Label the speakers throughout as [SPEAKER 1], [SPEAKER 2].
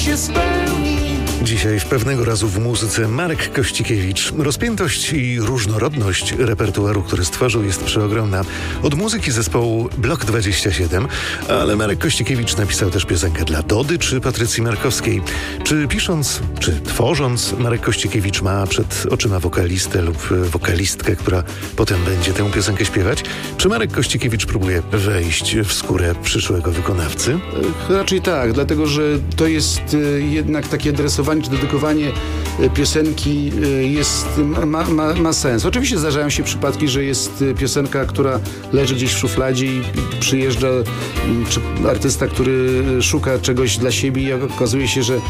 [SPEAKER 1] się spełni.
[SPEAKER 2] Dzisiaj w Pewnego razu w muzyce Marek Kościkiewicz. Rozpiętość i różnorodność repertuaru, który stworzył, jest przeogromna. Od muzyki zespołu Blok 27, ale Marek Kościkiewicz napisał też piosenkę dla Dody czy Patrycji Markowskiej. Czy pisząc, czy tworząc, Marek Kościkiewicz ma przed oczyma wokalistę lub wokalistkę, która potem będzie tę piosenkę śpiewać? Czy Marek Kościkiewicz próbuje wejść w skórę przyszłego wykonawcy?
[SPEAKER 3] Raczej tak, dlatego że to jest jednak takie adresowanie czy dedykowanie piosenki ma sens. Oczywiście zdarzają się przypadki, że jest piosenka, która leży gdzieś w szufladzie i przyjeżdża czy artysta, który szuka czegoś dla siebie i okazuje się, że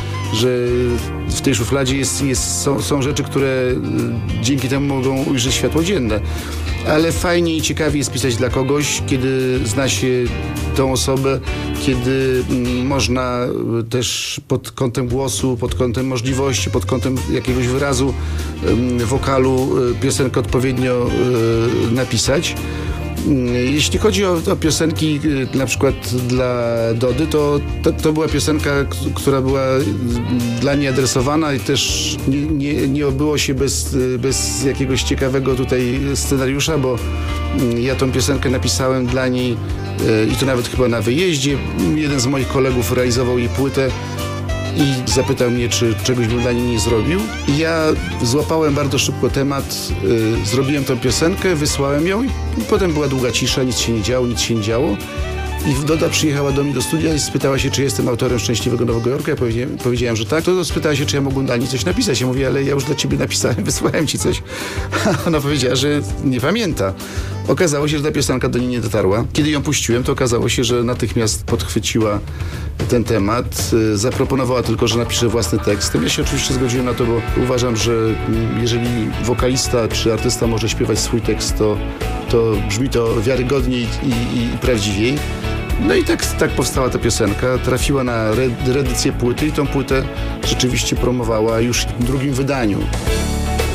[SPEAKER 3] w tej szufladzie są rzeczy, które dzięki temu mogą ujrzeć światło dzienne. Ale fajnie i ciekawie jest pisać dla kogoś, kiedy zna się tą osobę, kiedy można też pod kątem głosu, pod kątem możliwości, pod kątem jakiegoś wyrazu wokalu piosenkę odpowiednio napisać. Jeśli chodzi o piosenki na przykład dla Dody, to była piosenka, która była dla niej adresowana i też nie obyło się bez jakiegoś ciekawego tutaj scenariusza, bo ja tą piosenkę napisałem dla niej i to nawet chyba na wyjeździe. Jeden z moich kolegów realizował jej płytę i zapytał mnie, czy czegoś bym dla niej nie zrobił. I ja złapałem bardzo szybko temat, zrobiłem tę piosenkę, wysłałem ją i potem była długa cisza, nic się nie działo. I Doda przyjechała do mnie do studia i spytała się, czy jestem autorem Szczęśliwego Nowego Jorku. Ja powiedziałem, że tak. To spytała się, czy ja mógłbym dla niej coś napisać. Ja mówię, ale ja już dla ciebie napisałem, wysłałem ci coś. Ona powiedziała, że nie pamięta. Okazało się, że ta piosenka do niej nie dotarła. Kiedy ją puściłem, to okazało się, że natychmiast podchwyciła ten temat. Zaproponowała tylko, że napisze własny tekst. Ja się oczywiście zgodziłem na to, bo uważam, że jeżeli wokalista czy artysta może śpiewać swój tekst, to brzmi to wiarygodniej i prawdziwiej. No i tak powstała ta piosenka. Trafiła na reedycję płyty i tą płytę rzeczywiście promowała już w drugim wydaniu.